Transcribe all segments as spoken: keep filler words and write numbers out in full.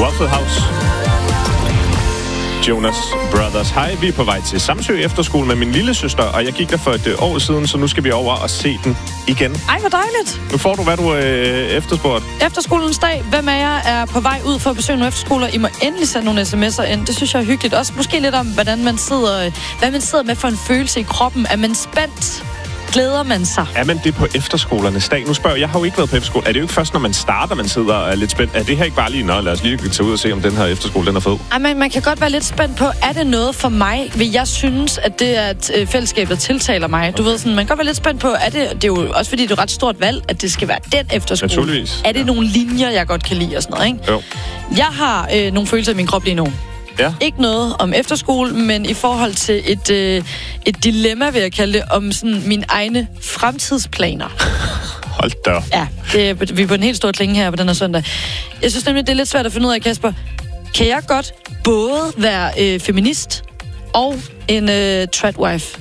Waffle House. Jonas Brothers. Hej, vi er på vej til Samsø Efterskole med min lille søster, og jeg gik der for et øh, år siden, så nu skal vi over og se den igen. Ej, hvor dejligt. Nu får du, hvad du øh, efterspurgt. Efterskolens dag. Hvem af jer er på vej ud for at besøge nogle efterskoler? I må endelig sende nogle sms'er ind. Det synes jeg er hyggeligt. Også måske lidt om, hvordan man sidder, hvad man sidder med for en følelse i kroppen. Er man spændt? Glæder man sig? Er man det på efterskolernes dag? Nu spørger jeg, jeg har jo ikke været på efterskole. Er det jo ikke først, når man starter, man sidder og er lidt spændt? Er det her ikke bare lige, nå, lad os lige tage ud og se, om den her efterskole, den er fed? Ej, man, man kan godt være lidt spændt på, er det noget for mig? Vil jeg synes, at det er et øh, fællesskab, der tiltaler mig? Du ved sådan, man kan godt være lidt spændt på, er det, det er jo også fordi, det er et ret stort valg, at det skal være den efterskole. Naturligvis. Er det ja. nogle linjer, jeg godt kan lide og sådan noget, ikke? Jo. Jeg har øh, nogle følelser i min krop lige nu. Ja. Ikke noget om efterskole, men i forhold til et, øh, et dilemma, vil jeg kalde det, om sådan mine egne fremtidsplaner. Hold da. Ja, det, vi er på en helt stor klinge her på den her søndag. Jeg synes nemlig, det er lidt svært at finde ud af, Kasper. Kan jeg godt både være øh, feminist og en øh, tradwife?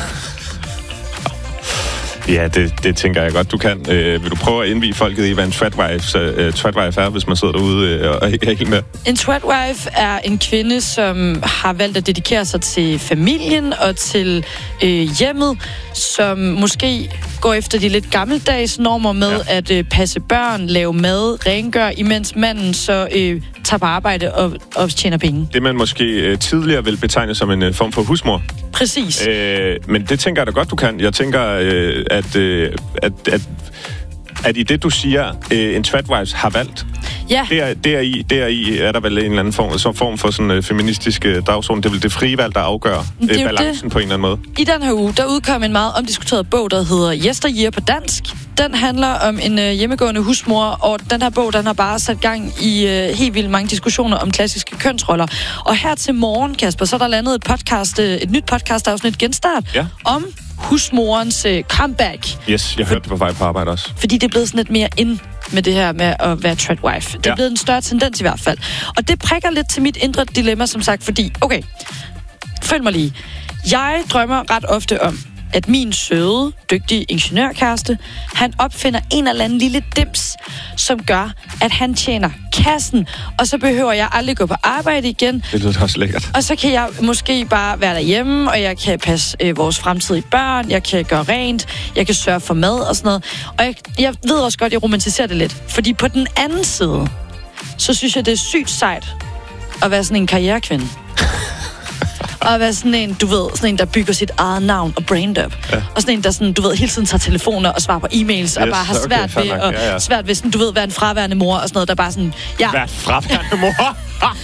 Ja, det, det tænker jeg godt, du kan. Øh, vil du prøve at indvige folket i, hvad en tradwife, øh, tradwife er, hvis man sidder derude øh, og ikke er helt med? En tradwife er en kvinde, som har valgt at dedikere sig til familien og til øh, hjemmet, som måske går efter de lidt gammeldags normer med ja. at øh, passe børn, lave mad, rengøre, imens manden så øh, tager på arbejde og, og tjener penge. Det man måske øh, tidligere vil betegne som en øh, form for husmor. Præcis. Øh, men det tænker jeg da godt, du kan. Jeg tænker, øh, at, øh, at, at, at i det, du siger, øh, en tradwife har valgt, ja. der, deri, deri er der vel en eller anden form, så form for sådan øh, feministisk øh, dagsorden. Det er vel det frie valg, der afgør øh, balancen det. På en eller anden måde. I den her uge, der udkom en meget omdiskuteret bog, der hedder Yesteryear på dansk. Den handler om en øh, hjemmegående husmor, og den her bog, den har bare sat gang i øh, helt vildt mange diskussioner om klassiske kønsroller. Og her til morgen, Kasper, så er der landet et podcast, øh, et nyt podcast-afsnit, Genstart, ja. om husmorens øh, comeback. Yes, jeg hørte det på vej på arbejde også. Fordi det er blevet sådan lidt mere ind med det her med at være tradwife. Det er ja. blevet en større tendens i hvert fald. Og det prikker lidt til mit indre dilemma, som sagt, fordi, okay, følg mig lige. Jeg drømmer ret ofte om, at min søde, dygtige ingeniørkæreste, han opfinder en eller anden lille dims, som gør, at han tjener kassen, og så behøver jeg aldrig gå på arbejde igen. Det lyder også lækkert. Og så kan jeg måske bare være derhjemme, og jeg kan passe øh, vores fremtidige børn, jeg kan gøre rent, jeg kan sørge for mad og sådan noget. Og jeg, jeg ved også godt, at jeg romantiserer det lidt. Fordi på den anden side, så synes jeg, det er sygt sejt at være sådan en karrierekvinde. Og være sådan en, du ved, sådan en, der bygger sit eget navn og brand up. Ja. Og sådan en, der sådan, du ved, hele tiden tager telefoner og svarer på e-mails, yes, og bare har svært okay, ved, og ja, ja. svært ved, sådan, du ved, være en fraværende mor og sådan noget, der bare sådan, ja. Være fraværende mor?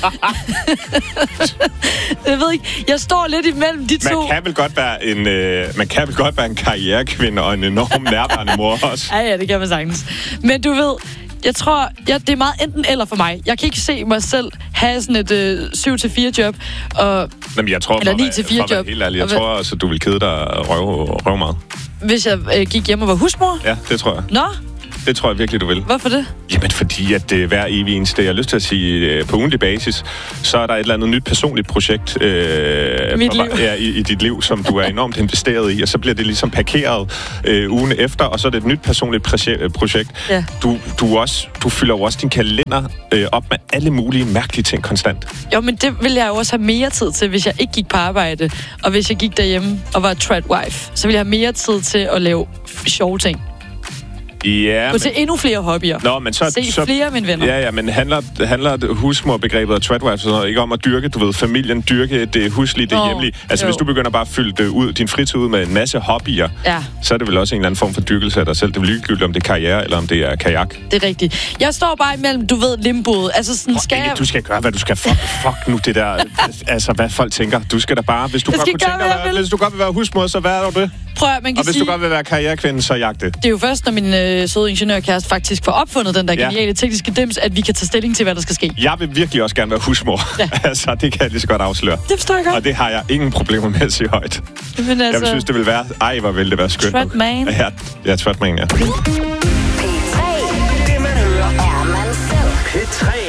Jeg ved ikke, jeg står lidt imellem de to. Man kan vel godt være en, øh, man kan vel godt være en karrierekvinde og en enorm nærværende mor også. Ja, ja, det kan man sagtens. Men du ved, jeg tror, ja, det er meget enten eller for mig. Jeg kan ikke se mig selv have sådan et øh, syv til fire job, og, Jamen, jeg tror, eller ni til fire job. Helt ærligt, jeg tror også, at du vil kede dig og røve, røve meget. Hvis jeg øh, gik hjem og var husmor? Ja, det tror jeg. Nå? Det tror jeg virkelig, du vil. Hvorfor det? Jamen, fordi at øh, hver evig eneste, jeg har lyst til at sige, øh, på ugentlig basis, så er der et eller andet nyt personligt projekt øh, Mit liv. Ja, i, i dit liv, som du er enormt investeret i, og så bliver det ligesom parkeret øh, ugen efter, og så er det et nyt personligt projekt. Ja. Du, du, også, du fylder jo også din kalender øh, op med alle mulige mærkelige ting konstant. Jo, men det ville jeg jo også have mere tid til, hvis jeg ikke gik på arbejde, og hvis jeg gik derhjemme og var tradwife, så ville jeg have mere tid til at lave sjove ting. Ja, gå men... til endnu flere hobbyer. Nå, men så, se så... flere af mine venner. Ja, ja, men handler, handler husmorbegrebet og tradwife sådan noget, ikke om at dyrke, du ved, familien, dyrke det huslige, det oh, hjemlige. Altså, jo. Hvis du begynder bare at fylde det ud, din fritid ud med en masse hobbyer, ja. så er det vel også en eller anden form for dyrkelse af dig selv. Det er vel ligegyldigt, om det er karriere, eller om det er kajak. Det er rigtigt. Jeg står bare imellem, du ved, limboet. Altså, sådan, oh, skal ikke, jeg... Du skal gøre, hvad du skal. Fuck, fuck nu det der, altså, hvad folk tænker. Du skal da bare, hvis du, godt, kunne gøre, tænke, hvad, hvis du godt vil være husmor, så hvad er det? Prøv at, man kan og hvis sige... du godt vil være karrierekvinde, så jagt det. Det er jo først, når min øh, søde ingeniørkæreste faktisk får opfundet den der ja. geniale tekniske dims, at vi kan tage stilling til, hvad der skal ske. Jeg vil virkelig også gerne være husmor. Ja. Altså, det kan jeg lige så godt afsløre. Det forstår jeg godt. Og det har jeg ingen problemer med at sige højt. Men altså... Jeg synes, det vil være... Ej, hvor vil det være skønt. Tradman. Ja, ja, Tradman, ja. P tre. Det, man hører, er man selv. P tre.